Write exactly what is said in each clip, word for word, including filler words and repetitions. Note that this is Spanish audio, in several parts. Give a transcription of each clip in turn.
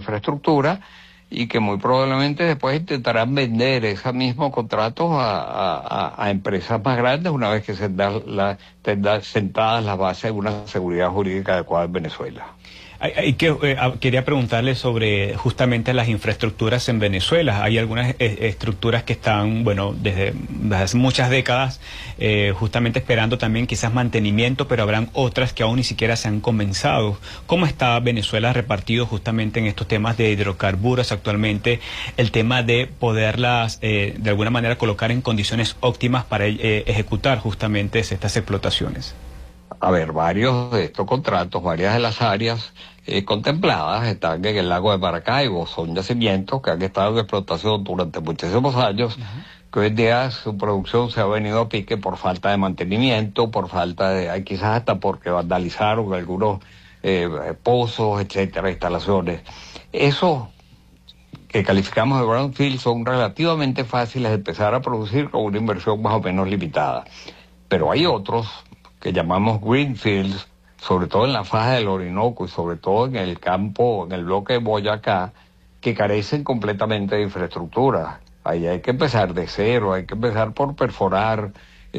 infraestructura y que muy probablemente después intentarán vender esos mismos contratos a, a, a empresas más grandes una vez que se tendrán la, tendrán sentadas las bases de una seguridad jurídica adecuada en Venezuela. Hay, hay que, eh, quería preguntarle sobre justamente las infraestructuras en Venezuela. Hay algunas eh, estructuras que están, bueno, desde, desde hace muchas décadas, eh, justamente esperando también quizás mantenimiento, pero habrán otras que aún ni siquiera se han comenzado. ¿Cómo está Venezuela repartido justamente en estos temas de hidrocarburos actualmente? El tema de poderlas, eh, de alguna manera, colocar en condiciones óptimas para eh, ejecutar justamente estas explotaciones. A ver, varios de estos contratos, varias de las áreas eh, contempladas están en el lago de Maracaibo. Son yacimientos que han estado en explotación durante muchísimos años, uh-huh. que hoy en día su producción se ha venido a pique por falta de mantenimiento, por falta de, hay quizás hasta porque vandalizaron algunos eh, pozos, etcétera, instalaciones. Esos que calificamos de brownfield son relativamente fáciles de empezar a producir con una inversión más o menos limitada. Pero hay otros que llamamos greenfields, sobre todo en la faja del Orinoco y sobre todo en el campo, en el bloque de Boyacá, que carecen completamente de infraestructura. Ahí hay que empezar de cero, hay que empezar por perforar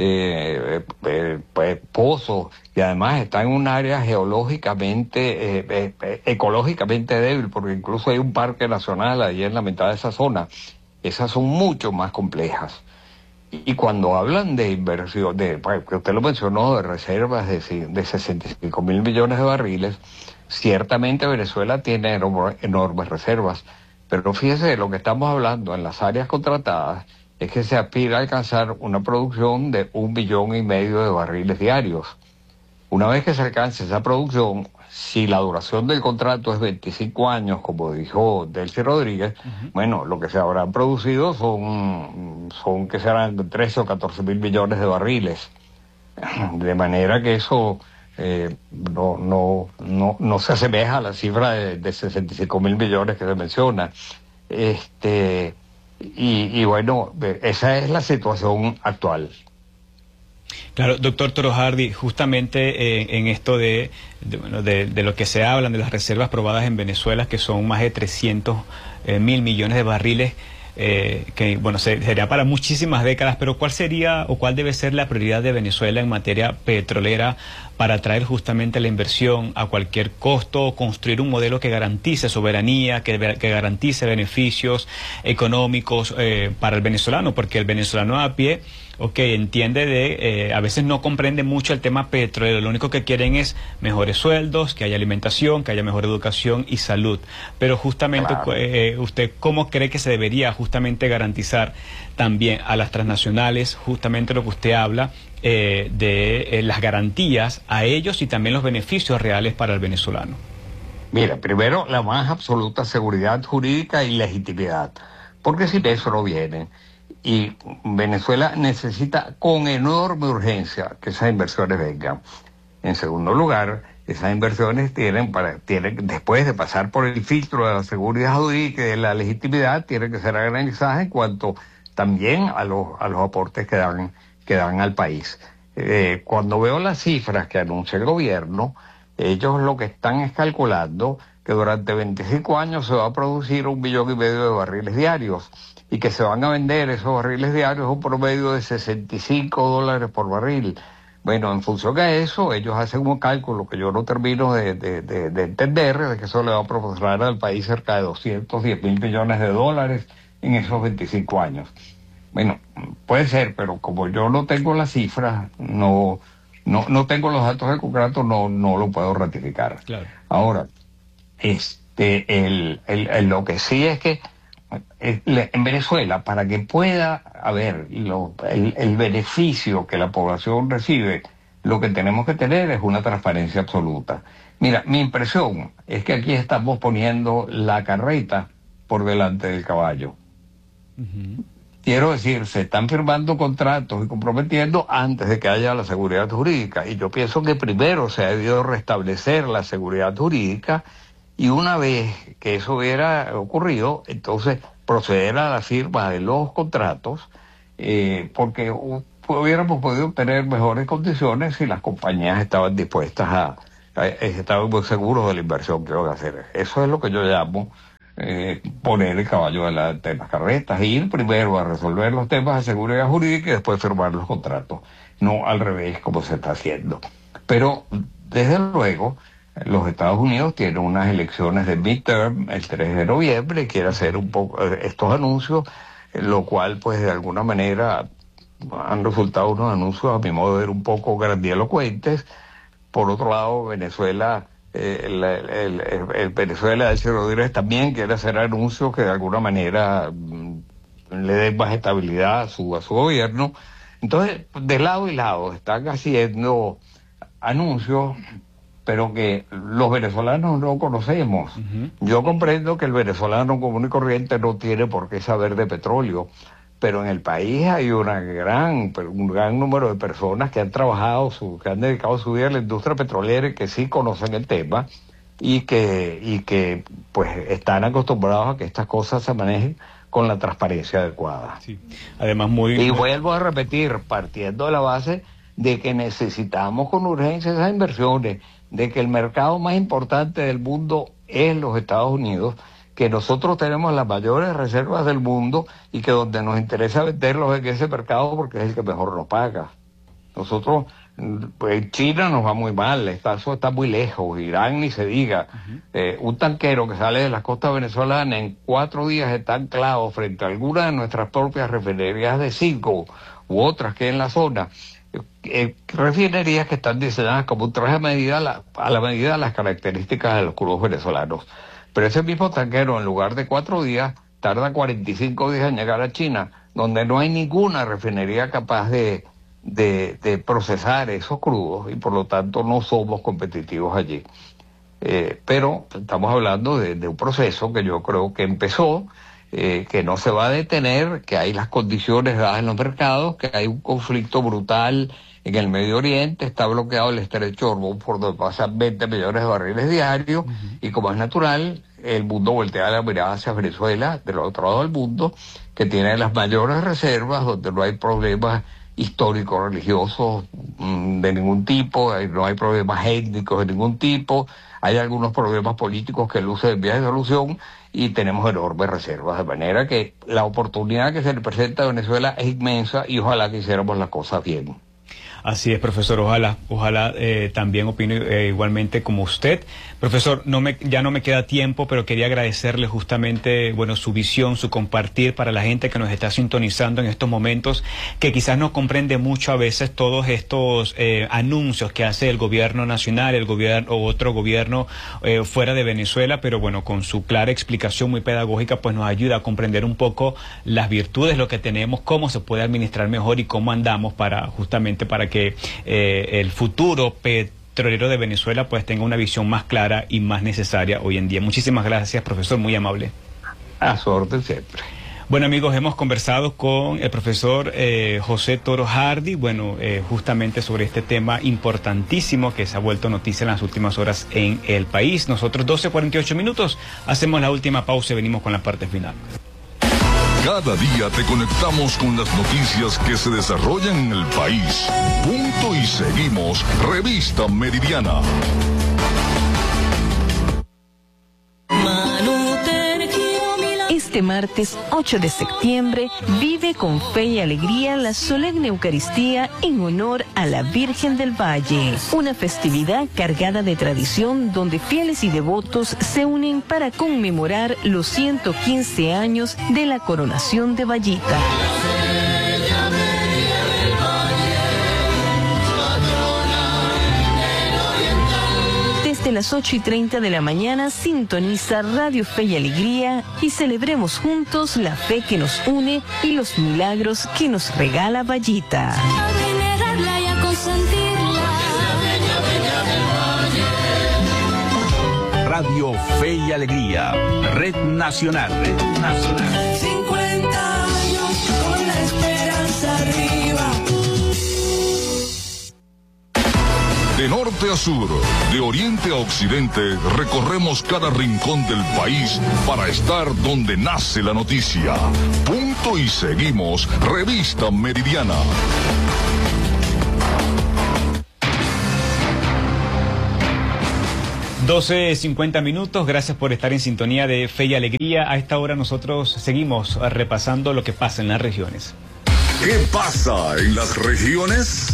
eh, eh, eh, pozos, y además está en un área geológicamente, eh, eh, ecológicamente débil, porque incluso hay un parque nacional ahí en la mitad de esa zona. Esas son mucho más complejas. Y cuando hablan de inversión, de, pues, que usted lo mencionó, de reservas de, de sesenta y cinco mil millones de barriles, ciertamente Venezuela tiene enorme, enormes reservas, pero fíjese, de lo que estamos hablando en las áreas contratadas es que se aspira a alcanzar una producción de un billón y medio de barriles diarios. Una vez que se alcance esa producción, si la duración del contrato es veinticinco años, como dijo Delcy Rodríguez, uh-huh. bueno, lo que se habrán producido son, son que serán trece o catorce mil millones de barriles. De manera que eso eh, no, no, no, no se asemeja a la cifra de, de sesenta y cinco mil millones que se menciona. Este, y, y bueno, esa es la situación actual. Claro, doctor Toro Hardy, justamente eh, en esto de, de, bueno, de, de lo que se hablan de las reservas probadas en Venezuela, que son más de trescientos mil millones de barriles, eh, que bueno, se, sería para muchísimas décadas, pero ¿cuál sería o cuál debe ser la prioridad de Venezuela en materia petrolera para atraer justamente la inversión a cualquier costo, construir un modelo que garantice soberanía, que, que garantice beneficios económicos eh, para el venezolano? Porque el venezolano a pie, ok, entiende de, eh, a veces no comprende mucho el tema petrolero, lo único que quieren es mejores sueldos, que haya alimentación, que haya mejor educación y salud. Pero justamente, claro. eh, ¿usted cómo cree que se debería justamente garantizar también a las transnacionales, justamente lo que usted habla, eh, de eh, las garantías a ellos y también los beneficios reales para el venezolano? Mira, primero, la más absoluta seguridad jurídica y legitimidad, porque sin eso no vienen. Y Venezuela necesita con enorme urgencia que esas inversiones vengan. En segundo lugar, esas inversiones tienen, para, tienen después de pasar por el filtro de la seguridad jurídica y de la legitimidad, tienen que ser analizadas en cuanto también a los, a los aportes que dan, que dan al país. Eh, cuando veo las cifras que anuncia el gobierno, ellos lo que están es calculando que durante veinticinco años se va a producir un billón y medio de barriles diarios, y que se van a vender esos barriles diarios un promedio de sesenta y cinco dólares por barril. Bueno, en función de eso, ellos hacen un cálculo que yo no termino de, de, de, de entender, de que eso le va a proporcionar al país cerca de doscientos diez mil millones de dólares en esos veinticinco años. Bueno, puede ser, pero como yo no tengo las cifras, no, no, no tengo los datos de concreto, no, no lo puedo ratificar. Claro. Ahora, este, el, el, el, lo que sí es que en Venezuela, para que pueda haber lo, el, el beneficio que la población recibe, lo que tenemos que tener es una transparencia absoluta. Mira, mi impresión es que aquí estamos poniendo la carreta por delante del caballo. Uh-huh. Quiero decir, se están firmando contratos y comprometiendo antes de que haya la seguridad jurídica. Y yo pienso que primero se ha debido restablecer la seguridad jurídica, y una vez que eso hubiera ocurrido, entonces proceder a la firma de los contratos, eh, porque hubiéramos podido obtener mejores condiciones si las compañías estaban dispuestas a, a estaban muy seguros de la inversión que iban a hacer. Eso es lo que yo llamo eh, poner el caballo delante de las carretas, ir primero a resolver los temas de seguridad jurídica y después firmar los contratos, no al revés como se está haciendo. Pero desde luego los Estados Unidos tienen unas elecciones de midterm el tres de noviembre y quiere hacer un poco estos anuncios, lo cual pues de alguna manera han resultado unos anuncios a mi modo de ver un poco grandilocuentes. Por otro lado, Venezuela, eh, el, el, el, el Venezuela de Elsie Rodríguez también quiere hacer anuncios que de alguna manera mm, le den más estabilidad a su, a su gobierno. Entonces, de lado y lado están haciendo anuncios, pero que los venezolanos no conocemos. Uh-huh. Yo comprendo que el venezolano común y corriente no tiene por qué saber de petróleo, pero en el país hay una gran, un gran número de personas que han trabajado, su, que han dedicado su vida a la industria petrolera y que sí conocen el tema y que, y que pues están acostumbrados a que estas cosas se manejen con la transparencia adecuada. Sí. Además, muy... Y vuelvo a repetir, partiendo de la base de que necesitamos con urgencia esas inversiones, de que el mercado más importante del mundo es los Estados Unidos, que nosotros tenemos las mayores reservas del mundo y que donde nos interesa venderlos en ese mercado porque es el que mejor nos paga. Nosotros, pues China nos va muy mal, eso está muy lejos, Irán ni se diga. Uh-huh. Eh, un tanquero que sale de las costas venezolanas en cuatro días está anclado frente a alguna de nuestras propias refinerías de Cinco u otras que hay en la zona. Eh, refinerías que están diseñadas como un traje a medida, la, a la medida de las características de los crudos venezolanos. Pero ese mismo tanquero, en lugar de cuatro días, tarda cuarenta y cinco días en llegar a China, donde no hay ninguna refinería capaz de, de, de procesar esos crudos y por lo tanto no somos competitivos allí. Eh, pero estamos hablando de, de un proceso que yo creo que empezó, eh, que no se va a detener, que hay las condiciones dadas en los mercados, que hay un conflicto brutal en el Medio Oriente, está bloqueado el estrecho de Hormuz por donde pasan veinte millones de barriles diarios, uh-huh. Y como es natural, el mundo voltea la mirada hacia Venezuela, del otro lado del mundo, que tiene las mayores reservas, donde no hay problemas históricos, religiosos mmm, de ningún tipo, no hay problemas étnicos de ningún tipo, hay algunos problemas políticos que lucen en vías de solución y tenemos enormes reservas, de manera que la oportunidad que se le presenta a Venezuela es inmensa y ojalá que hiciéramos las cosas bien. Así es, profesor, ojalá, ojalá eh, también opino eh, igualmente como usted. Profesor, no me, ya no me queda tiempo, pero quería agradecerle justamente, bueno, su visión, su compartir para la gente que nos está sintonizando en estos momentos, que quizás no comprende mucho a veces todos estos eh, anuncios que hace el gobierno nacional, el gobierno o otro gobierno eh, fuera de Venezuela, pero bueno, con su clara explicación muy pedagógica, pues nos ayuda a comprender un poco las virtudes, lo que tenemos, cómo se puede administrar mejor y cómo andamos para justamente para que eh, el futuro petrolero de Venezuela pues tenga una visión más clara y más necesaria hoy en día. Muchísimas gracias, profesor, muy amable. A su orden siempre. Bueno, amigos, hemos conversado con el profesor eh, José Toro Hardy, bueno, eh, justamente sobre este tema importantísimo que se ha vuelto noticia en las últimas horas en el país. Nosotros doce cuarenta y ocho minutos, hacemos la última pausa y venimos con la parte final. Cada día te conectamos con las noticias que se desarrollan en el país. Punto y seguimos. Revista Meridiana. Este martes ocho de septiembre vive con fe y alegría la solemne Eucaristía en honor a la Virgen del Valle, una festividad cargada de tradición donde fieles y devotos se unen para conmemorar los ciento quince años de la coronación de Vallita. Desde las ocho y treinta de la mañana sintoniza Radio Fe y Alegría y celebremos juntos la fe que nos une y los milagros que nos regala Vallita. Radio Fe y Alegría, Red Nacional. Red Nacional. cincuenta años con la esperanza arriba. De norte a sur, de oriente a occidente, recorremos cada rincón del país para estar donde nace la noticia. Punto y seguimos. Revista Meridiana. doce cincuenta minutos, gracias por estar en sintonía de Fe y Alegría. A esta hora nosotros seguimos repasando lo que pasa en las regiones. ¿Qué pasa en las regiones?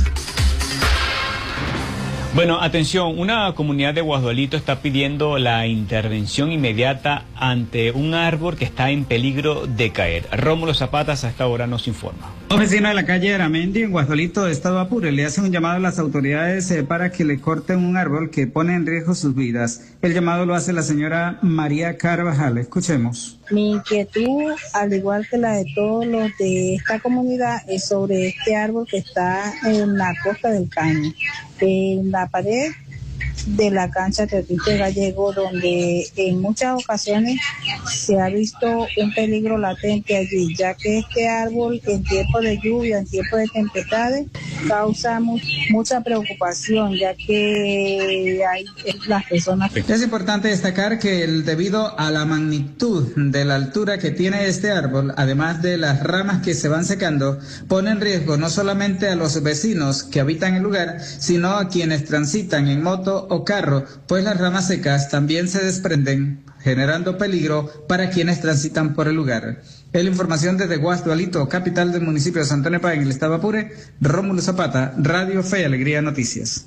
Bueno, atención, una comunidad de Guasdualito está pidiendo la intervención inmediata ante un árbol que está en peligro de caer. Rómulo Zapatas a esta hora nos informa. Un vecino de la calle Aramendi, en Guasdualito, Estado Apure, le hace un llamado a las autoridades eh, para que le corten un árbol que pone en riesgo sus vidas. El llamado lo hace la señora María Carvajal. Escuchemos. Mi inquietud, al igual que la de todos los de esta comunidad, es sobre este árbol que está en la costa del Caño, en la pared de la cancha Teotihuacán Gallego, donde en muchas ocasiones se ha visto un peligro latente allí, ya que este árbol en tiempo de lluvia, en tiempo de tempestades, causa mu mucha preocupación, ya que hay las personas... Es importante destacar que el, debido a la magnitud de la altura que tiene este árbol, además de las ramas que se van secando, pone en riesgo no solamente a los vecinos que habitan el lugar, sino a quienes transitan en moto o carro, pues las ramas secas también se desprenden, generando peligro para quienes transitan por el lugar. Es la información desde Guasdualito, capital del municipio de Santo Nepa, en el estado Apure. Rómulo Zapata, Radio Fe y Alegría Noticias.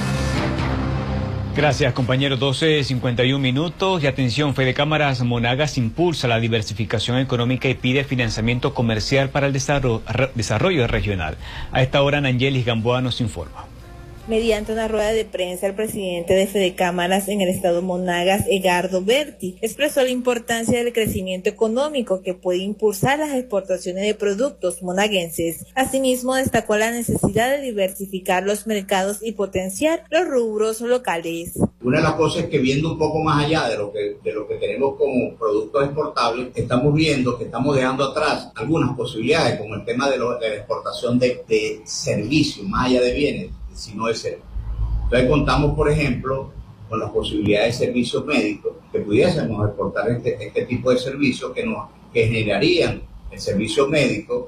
Gracias, compañero. doce cincuenta y un minutos. Y atención, Fedecámaras Monagas impulsa la diversificación económica y pide financiamiento comercial para el desarrollo, desarrollo regional. A esta hora, Nangelis Gamboa nos informa. Mediante una rueda de prensa, el presidente de Fedecámaras en el estado Monagas, Edgardo Berti, expresó la importancia del crecimiento económico que puede impulsar las exportaciones de productos monaguenses. Asimismo, destacó la necesidad de diversificar los mercados y potenciar los rubros locales. Una de las cosas es que viendo un poco más allá de lo que, de lo que tenemos como productos exportables, estamos viendo que estamos dejando atrás algunas posibilidades, como el tema de, lo, de la exportación de, de servicios, más allá de bienes, sino de servicios. Entonces contamos, por ejemplo, con las posibilidades de servicios médicos, que pudiésemos exportar este, este tipo de servicios que, nos, que generarían el servicio médico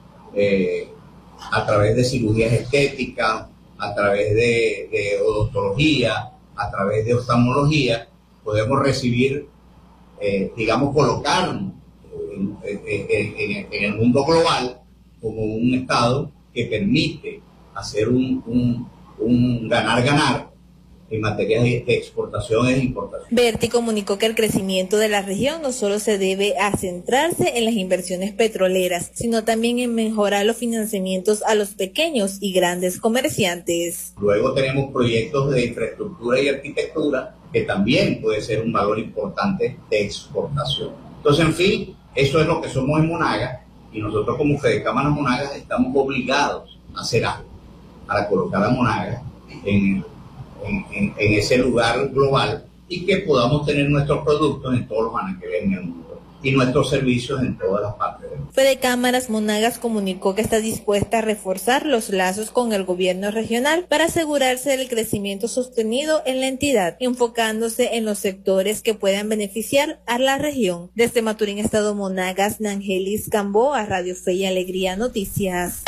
eh, a través de cirugías estéticas, a través de, de odontología, a través de oftalmología. Podemos recibir, eh, digamos, colocarnos en, en, en, en el mundo global como un estado que permite hacer un, un, un ganar-ganar en materia de exportación e importación. Berti comunicó que el crecimiento de la región no solo se debe a centrarse en las inversiones petroleras, sino también en mejorar los financiamientos a los pequeños y grandes comerciantes. Luego tenemos proyectos de infraestructura y arquitectura que también puede ser un valor importante de exportación. Entonces, en fin, eso es lo que somos en Monagas, y nosotros como Fedecámaras Monagas estamos obligados a hacer algo para colocar a Monagas en, en, en, en ese lugar global y que podamos tener nuestros productos en todos los anaqueles en el mundo y nuestros servicios en todas las partes del mundo. Fedecámaras Monagas comunicó que está dispuesta a reforzar los lazos con el gobierno regional para asegurarse del crecimiento sostenido en la entidad, enfocándose en los sectores que puedan beneficiar a la región. Desde Maturín, estado Monagas, Nangelis Gamboa, Radio Fe y Alegría Noticias.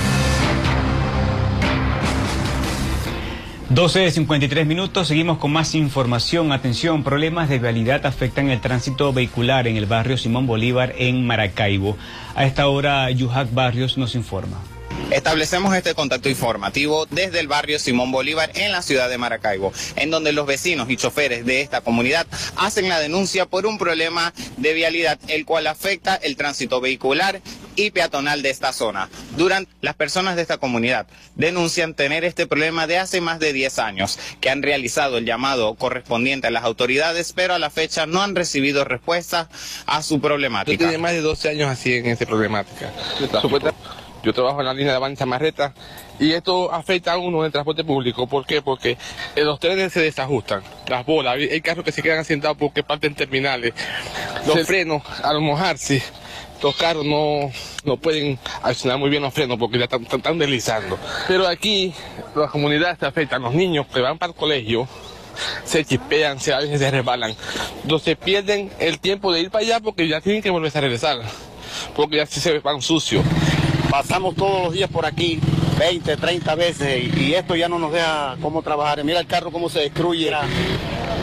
doce cincuenta y tres minutos, seguimos con más información. Atención, problemas de vialidad afectan el tránsito vehicular en el barrio Simón Bolívar en Maracaibo. A esta hora, Yuhac Barrios nos informa. Establecemos este contacto informativo desde el barrio Simón Bolívar en la ciudad de Maracaibo, en donde los vecinos y choferes de esta comunidad hacen la denuncia por un problema de vialidad, el cual afecta el tránsito vehicular y peatonal de esta zona. Durante las personas de esta comunidad denuncian tener este problema de hace más de diez años, que han realizado el llamado correspondiente a las autoridades, pero a la fecha no han recibido respuesta a su problemática. Yo tengo más de doce años así en esta problemática. Yo trabajo en la línea de Avanza Marreta y esto afecta a uno en el transporte público. ¿Por qué? Porque los trenes se desajustan, las bolas, hay carros que se quedan asentados porque parten terminales, los se... frenos al mojarse, los carros no, no pueden accionar muy bien los frenos porque ya están, están deslizando. Pero aquí las comunidades se afectan, los niños que van para el colegio se chispean, se, a veces se resbalan, entonces pierden el tiempo de ir para allá porque ya tienen que volver a regresar, porque ya se van sucios. Pasamos todos los días por aquí, veinte, treinta veces, y, y esto ya no nos deja cómo trabajar. Mira el carro cómo se destruye.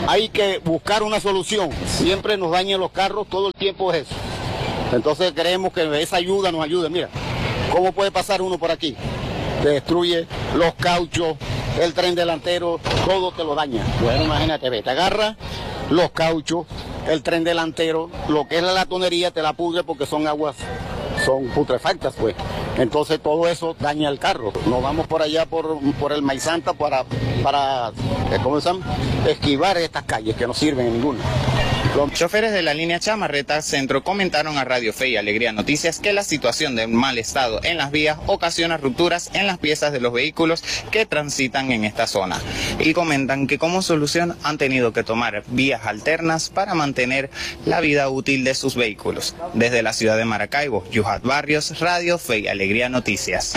hay que buscar una solución. Siempre nos dañan los carros, todo el tiempo es eso. Entonces creemos que esa ayuda nos ayude. Mira, ¿cómo puede pasar uno por aquí? Te destruye los cauchos, el tren delantero, todo te lo daña. Bueno, imagínate, ve, te agarra los cauchos, el tren delantero, lo que es la latonería te la pudre porque son aguas, son putrefactas, pues. Entonces todo eso daña el carro. Nos vamos por allá por, por el Maizanta para, para ¿cómo se llama? Esquivar estas calles que no sirven en ninguna. Los choferes de la línea Chamarreta Centro comentaron a Radio Fe y Alegría Noticias que la situación de mal estado en las vías ocasiona rupturas en las piezas de los vehículos que transitan en esta zona. Y comentan que como solución han tenido que tomar vías alternas para mantener la vida útil de sus vehículos. Desde la ciudad de Maracaibo, Yuhat Barrios, Radio Fe y Alegría Noticias.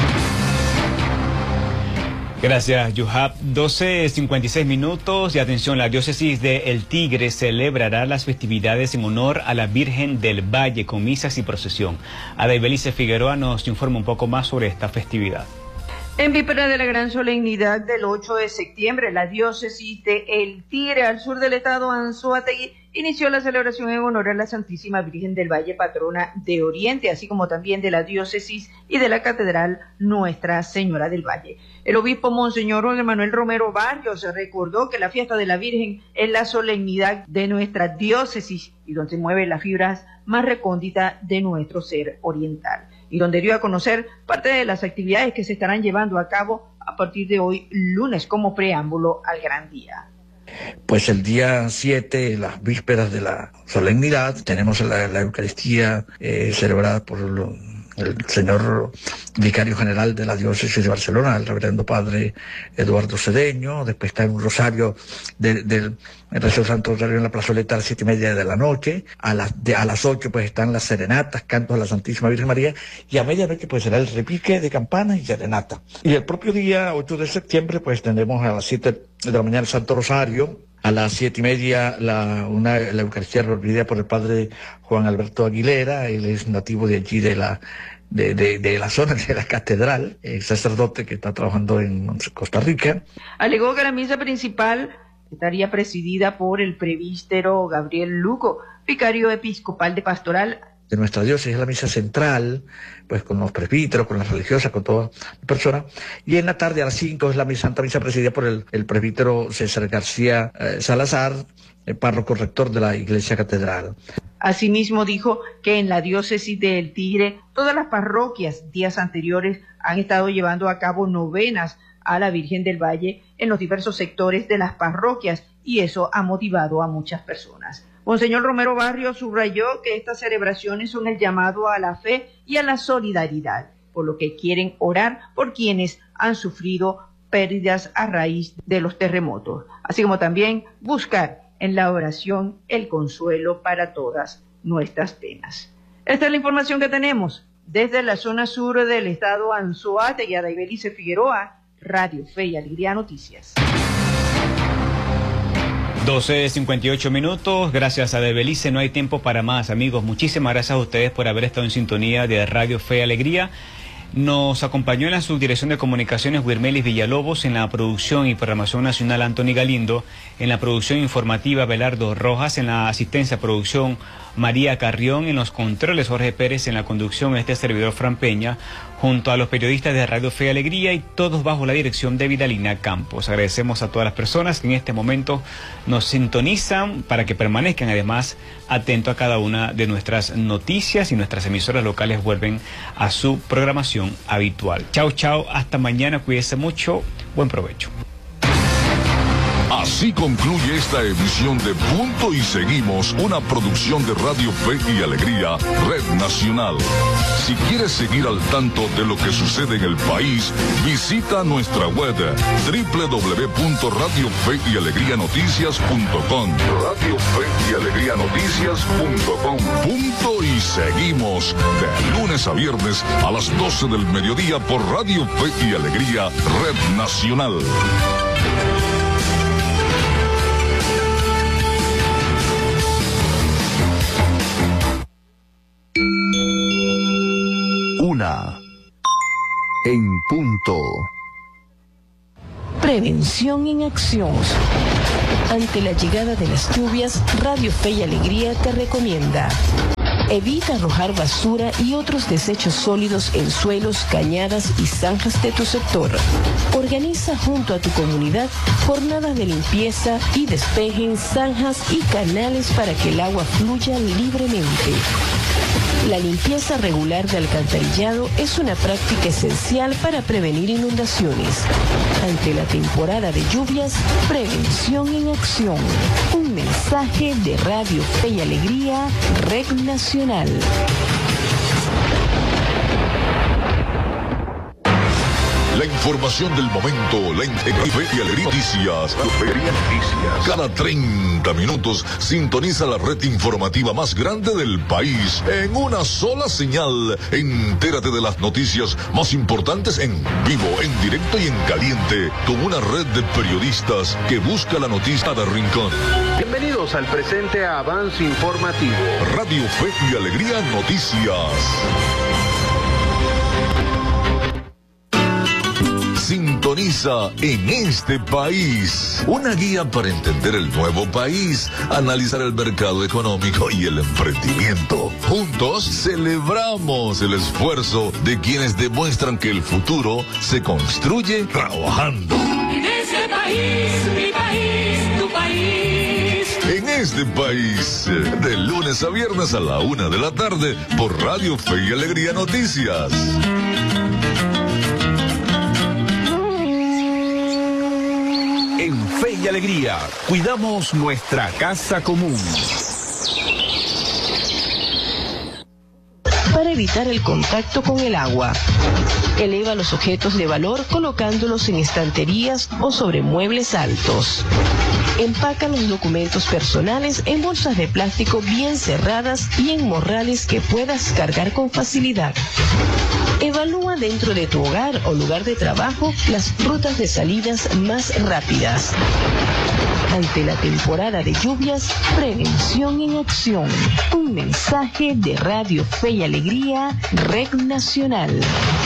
Gracias, Yuhab. doce cincuenta y seis minutos y atención, la diócesis de El Tigre celebrará las festividades en honor a la Virgen del Valle con misas y procesión. Adaibelice Figueroa nos informa un poco más sobre esta festividad. En víspera de la gran solemnidad del ocho de septiembre, la diócesis de El Tigre, al sur del estado Anzoátegui, inició la celebración en honor a la Santísima Virgen del Valle, patrona de Oriente, así como también de la diócesis y de la Catedral Nuestra Señora del Valle. El obispo Monseñor José Manuel Romero Barrios recordó que la fiesta de la Virgen es la solemnidad de nuestra diócesis y donde se mueven las fibras más recónditas de nuestro ser oriental, y donde dio a conocer parte de las actividades que se estarán llevando a cabo a partir de hoy, lunes, como preámbulo al gran día. Pues el día siete, las vísperas de la solemnidad, tenemos la, la Eucaristía eh, celebrada por lo, el señor vicario general de la diócesis de Barcelona, el reverendo padre Eduardo Cedeño. Después está un rosario del de, de, rezo del Santo Rosario en la plazoleta a las siete y media de la noche. A las, de, a las ocho pues están las serenatas, cantos a la Santísima Virgen María, y a medianoche pues será el repique de campanas y serenata. Y el propio día ocho de septiembre pues tendremos a las siete de la mañana el Santo Rosario. A las siete y media la, una, la Eucaristía represidida por el padre Juan Alberto Aguilera. Él es nativo de allí de la de, de, de la zona de la catedral, el sacerdote que está trabajando en Costa Rica. Alegó que la misa principal estaría presidida por el presbítero Gabriel Luco, vicario episcopal de Pastoral de nuestra diócesis, es la misa central, pues con los presbíteros, con las religiosas, con todas las personas. Y en la tarde a las cinco es la misa, Santa Misa presidida por el, el presbítero César García eh, Salazar, el párroco rector de la Iglesia Catedral. Asimismo dijo que en la diócesis de El Tigre todas las parroquias días anteriores han estado llevando a cabo novenas a la Virgen del Valle en los diversos sectores de las parroquias, y eso ha motivado a muchas personas. Monseñor Romero Barrios subrayó que estas celebraciones son el llamado a la fe y a la solidaridad, por lo que quieren orar por quienes han sufrido pérdidas a raíz de los terremotos, así como también buscar en la oración el consuelo para todas nuestras penas. Esta es la información que tenemos desde la zona sur del estado Anzoátegui. Adaibelice Figueroa, Radio Fe y Alegría Noticias. doce cincuenta y ocho minutos, gracias a Adaibelice. No hay tiempo para más, amigos. Muchísimas gracias a ustedes por haber estado en sintonía de Radio Fe y Alegría. Nos acompañó en la subdirección de comunicaciones Wirmelis Villalobos, en la producción y programación nacional Anthony Galindo, en la producción informativa Belardo Rojas, en la asistencia a producción María Carrión, en los controles Jorge Pérez, en la conducción este servidor Fran Peña, junto a los periodistas de Radio Fe y Alegría, y todos bajo la dirección de Vidalina Campos. Agradecemos a todas las personas que en este momento nos sintonizan para que permanezcan además atentos a cada una de nuestras noticias, y nuestras emisoras locales vuelven a su programación habitual. Chao, chao, hasta mañana, cuídense mucho, buen provecho. Así concluye esta emisión de Punto y Seguimos, una producción de Radio Fe y Alegría, Red Nacional. Si quieres seguir al tanto de lo que sucede en el país, visita nuestra web doble u doble u doble u punto radio fe y alegría noticias punto com. Radio Fe y Alegría Noticias punto com. Punto y Seguimos, de lunes a viernes a las doce del mediodía por Radio Fe y Alegría, Red Nacional. Una en punto. Prevención en acción. Ante la llegada de las lluvias, Radio Fe y Alegría te recomienda: evita arrojar basura y otros desechos sólidos en suelos, cañadas y zanjas de tu sector. Organiza junto a tu comunidad jornadas de limpieza y despeje en zanjas y canales para que el agua fluya libremente. La limpieza regular de alcantarillado es una práctica esencial para prevenir inundaciones. Ante la temporada de lluvias, prevención en acción. Un mensaje de Radio Fe y Alegría, Red Nacional. La información del momento, la Fe y Alegría Noticias. Cada treinta minutos sintoniza la red informativa más grande del país en una sola señal. Entérate de las noticias más importantes en vivo, en directo y en caliente, con una red de periodistas que busca la noticia de rincón. Bienvenidos al presente avance informativo. Radio Fe y Alegría Noticias. Sintoniza En Este País, una guía para entender el nuevo país, analizar el mercado económico y el emprendimiento. Juntos celebramos el esfuerzo de quienes demuestran que el futuro se construye trabajando. En este país, mi país, tu país. En Este País, de lunes a viernes a la una de la tarde, por Radio Fe y Alegría Noticias. En Fe y Alegría, cuidamos nuestra casa común. Para evitar el contacto con el agua, eleva los objetos de valor colocándolos en estanterías o sobre muebles altos. Empaca los documentos personales en bolsas de plástico bien cerradas y en morrales que puedas cargar con facilidad. Evalúa dentro de tu hogar o lugar de trabajo las rutas de salidas más rápidas. Ante la temporada de lluvias, prevención en acción. Un mensaje de Radio Fe y Alegría, Red Nacional.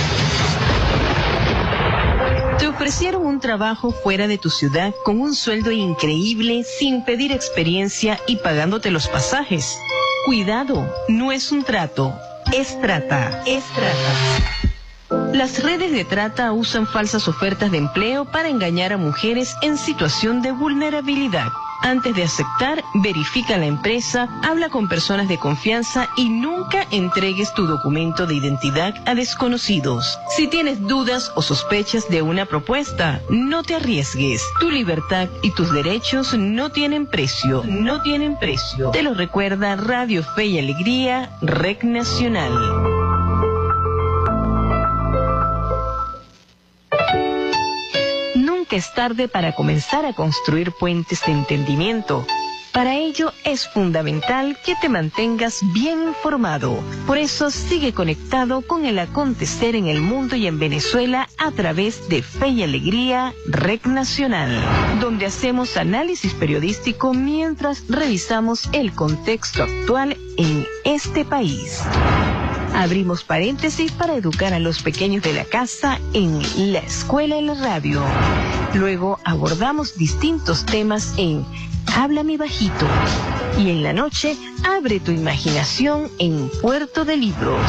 Te ofrecieron un trabajo fuera de tu ciudad con un sueldo increíble, sin pedir experiencia y pagándote los pasajes. Cuidado, no es un trato. Es trata, es trata. Las redes de trata usan falsas ofertas de empleo para engañar a mujeres en situación de vulnerabilidad. Antes de aceptar, verifica la empresa, habla con personas de confianza y nunca entregues tu documento de identidad a desconocidos. Si tienes dudas o sospechas de una propuesta, no te arriesgues. Tu libertad y tus derechos no tienen precio, no tienen precio. Te lo recuerda Radio Fe y Alegría, Red Nacional. Es tarde para comenzar a construir puentes de entendimiento. Para ello es fundamental que te mantengas bien informado. Por eso sigue conectado con el acontecer en el mundo y en Venezuela a través de Fe y Alegría, Red Nacional, donde hacemos análisis periodístico mientras revisamos el contexto actual en este país. Abrimos paréntesis para educar a los pequeños de la casa en La Escuela en la Radio. Luego abordamos distintos temas en Háblame Bajito. Y en la noche, abre tu imaginación en Puerto de Libros.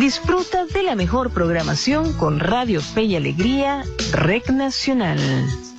Disfruta de la mejor programación con Radio Fe y Alegría, Red Nacional.